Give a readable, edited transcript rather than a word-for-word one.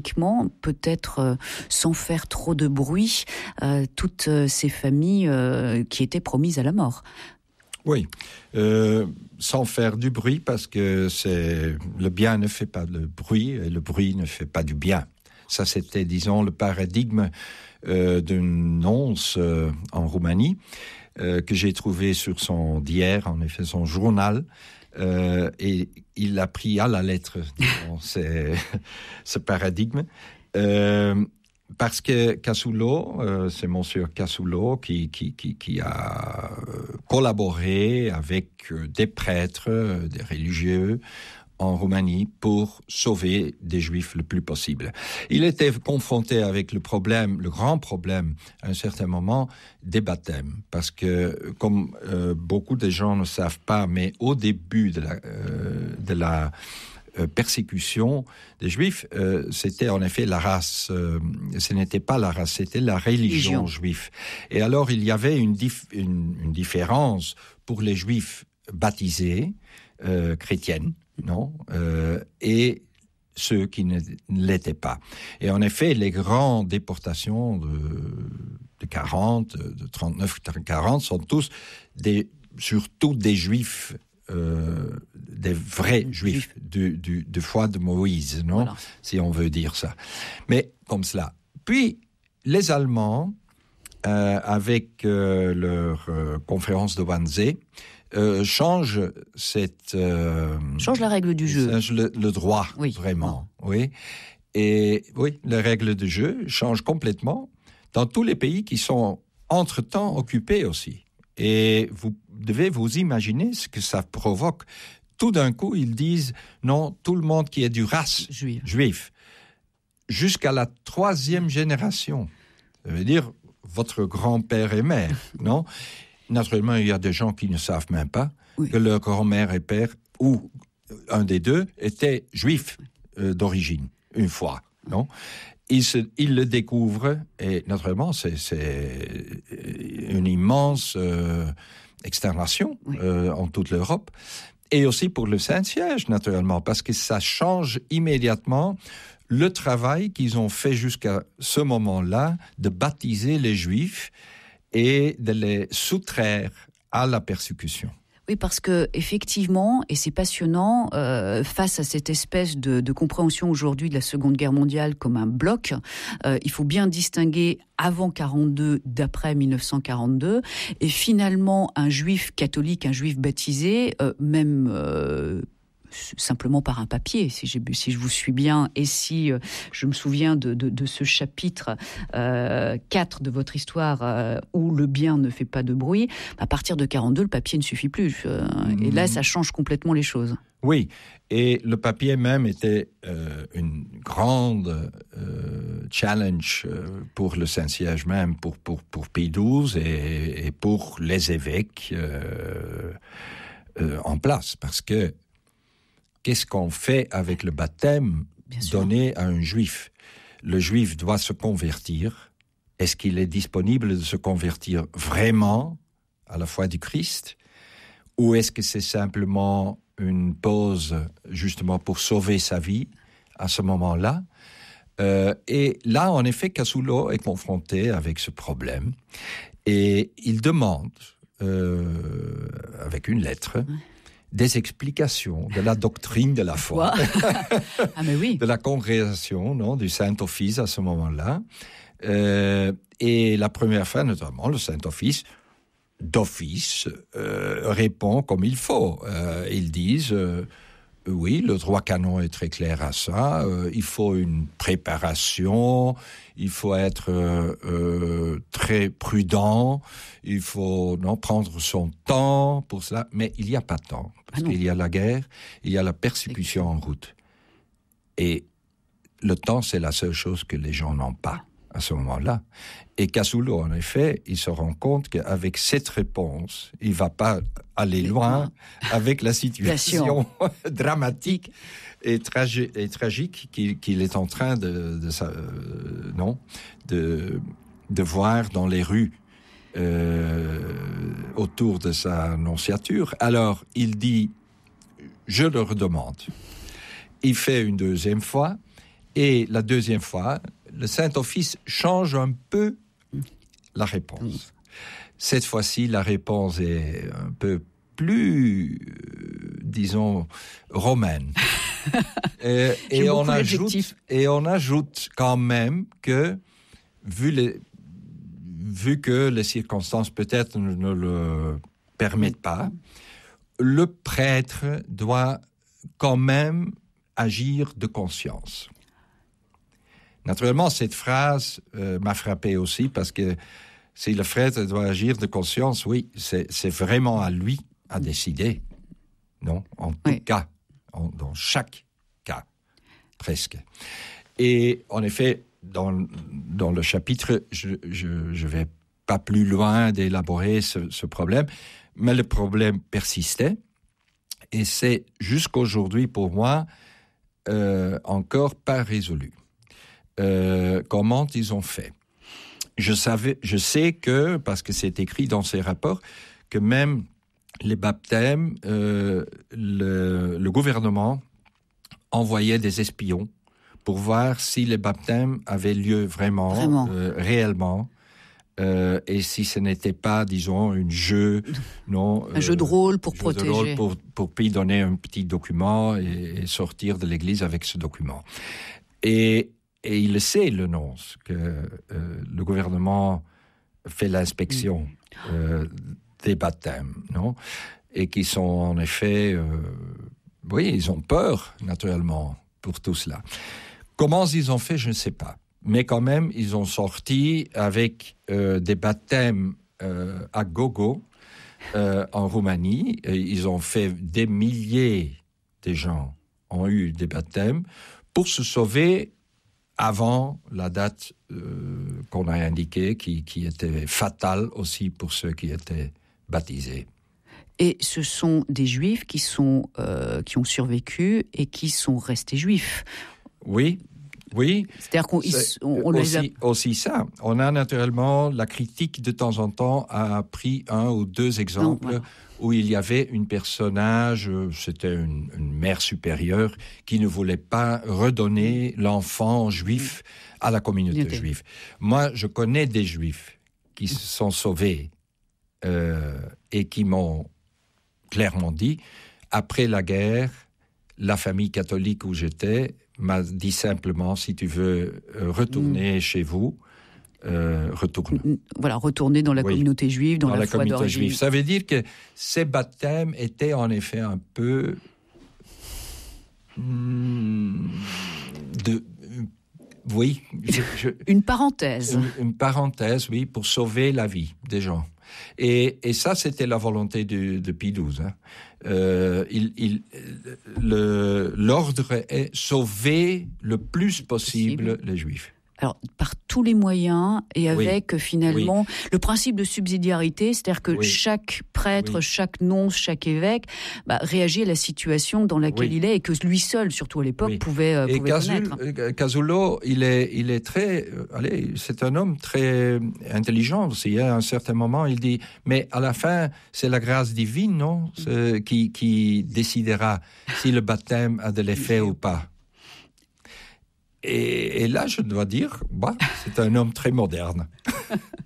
peut-être sans faire trop de bruit, toutes ces familles qui étaient promises à la mort. Oui, sans faire du bruit, parce que le bien ne fait pas le bruit et le bruit ne fait pas du bien. Ça, c'était, disons, le paradigme d'une nonce en Roumanie que j'ai trouvé sur son diaire, en effet, son journal. Et il a pris à la lettre, disons, ce paradigme. Parce que Cassulo, c'est monsieur Cassulo qui a collaboré avec des prêtres, des religieux en Roumanie pour sauver des Juifs le plus possible. Il était confronté avec le grand problème, à un certain moment, des baptêmes. Parce que, comme beaucoup de gens ne savent pas, mais au début de la persécution des Juifs, c'était en effet la race. Ce n'était pas la race, c'était la religion juive. Et alors, il y avait une différence pour les Juifs baptisés, chrétiennes, non, et ceux qui ne l'étaient pas. Et en effet, les grandes déportations de 40, de 39-40 sont tous surtout des Juifs, des vrais Juifs de foi de Moïse, non, voilà, si on veut dire ça. Mais comme cela. Puis, les Allemands, avec leur conférence de Wannsee, change la règle du jeu. Change le droit, oui, vraiment. Oui. Et oui, les règles du jeu changent complètement dans tous les pays qui sont entre-temps occupés aussi. Et vous devez vous imaginer ce que ça provoque. Tout d'un coup, ils disent non, tout le monde qui est du race juif, jusqu'à la 3e génération. Ça veut dire votre grand-père et mère, non? Naturellement, il y a des gens qui ne savent même pas que leur grand-mère et père, ou un des deux, était juif d'origine, une fois, non? Ils le découvrent, et naturellement, c'est une immense externation en toute l'Europe, et aussi pour le Saint-Siège, naturellement, parce que ça change immédiatement le travail qu'ils ont fait jusqu'à ce moment-là de baptiser les Juifs et de les soustraire à la persécution. Oui, parce que effectivement, et c'est passionnant, face à cette espèce de compréhension aujourd'hui de la Seconde Guerre mondiale comme un bloc, il faut bien distinguer avant 42, d'après 1942, et finalement un juif catholique, un juif baptisé, même simplement par un papier, si je vous suis bien, et si je me souviens de ce chapitre 4 de votre histoire où le bien ne fait pas de bruit, à partir de 42, le papier ne suffit plus. Et là, ça change complètement les choses. Oui, et le papier même était une grande challenge pour le Saint-Siège même, pour Pie XII et pour les évêques en place, parce que qu'est-ce qu'on fait avec le baptême donné à un juif? Le juif doit se convertir. Est-ce qu'il est disponible de se convertir vraiment à la foi du Christ? Ou est-ce que c'est simplement une pause justement pour sauver sa vie à ce moment-là? Et là, en effet, Cassulo est confronté avec ce problème. Et il demande, avec une lettre, des explications de la doctrine de la foi, mais oui. de la congrégation, non, du Saint-Office à ce moment-là. Et la première fois, notamment, le Saint-Office, d'office, répond comme il faut. Ils disent, oui, le droit canon est très clair à ça, il faut une préparation, il faut être très prudent, il faut prendre son temps pour cela, mais il n'y a pas de temps, parce qu'il y a la guerre, il y a la persécution en route. Et le temps, c'est la seule chose que les gens n'ont pas à ce moment-là. Et Cassulo, en effet, il se rend compte qu'avec cette réponse, il ne va pas aller loin avec la situation dramatique et tragique qu'il est en train de voir dans les rues autour de sa nonciature. Alors, il dit, je le redemande. Il fait une deuxième fois, Et la deuxième fois, le Saint-Office change un peu la réponse. Cette fois-ci, la réponse est un peu plus, disons, romaine. et on ajoute quand même que, vu que les circonstances peut-être ne le permettent pas, le prêtre doit quand même agir de conscience. Naturellement, cette phrase m'a frappé aussi parce que si le prêtre doit agir de conscience, oui, c'est vraiment à lui à décider. Non, en tout cas, dans chaque cas, presque. Et en effet, dans le chapitre, je vais pas plus loin d'élaborer ce problème, mais le problème persistait. Et c'est jusqu'aujourd'hui, pour moi, encore pas résolu. Comment ils ont fait? Je sais que, parce que c'est écrit dans ces rapports, que même les baptêmes, le gouvernement envoyait des espions pour voir si les baptêmes avaient lieu vraiment. Réellement. Et si ce n'était pas, disons, un jeu de rôle pour protéger. Pour puis donner un petit document et sortir de l'église avec ce document. Et il le sait, le nonce, que le gouvernement fait l'inspection des baptêmes, non? Et qui sont en effet... ils ont peur, naturellement, pour tout cela. Comment ils ont fait, je ne sais pas. Mais quand même, ils ont sorti avec des baptêmes à gogo en Roumanie. Et ils ont fait des milliers de gens ont eu des baptêmes pour se sauver avant la date qu'on a indiquée, qui était fatale aussi pour ceux qui étaient baptisés. Et ce sont des Juifs qui ont survécu et qui sont restés Juifs. Oui. C'est-à-dire qu'on les a... Aussi ça. On a naturellement, la critique de temps en temps a pris un ou deux exemples où il y avait une personnage, c'était une mère supérieure, qui ne voulait pas redonner l'enfant juif à la communauté juive. Moi, je connais des Juifs qui se sont sauvés et qui m'ont clairement dit, après la guerre, la famille catholique où j'étais m'a dit simplement, si tu veux retourner chez vous, retourne. Voilà, retourner dans la communauté juive, dans la foi d'origine. Juive. Ça veut dire que ces baptêmes étaient en effet un peu une parenthèse. Une parenthèse, oui, pour sauver la vie des gens. Et ça, c'était la volonté de Pie XII. L'ordre est sauver le plus possible les Juifs. Alors, par tous les moyens et avec finalement le principe de subsidiarité, c'est-à-dire que chaque prêtre, chaque nonce, chaque évêque réagit à la situation dans laquelle il est et que lui seul, surtout à l'époque, pouvait connaître. Casullo, il est très... c'est un homme très intelligent aussi. À un certain moment, il dit, mais à la fin, c'est la grâce divine, non, qui décidera si le baptême a de l'effet ou pas. Et là, je dois dire, c'est un homme très moderne.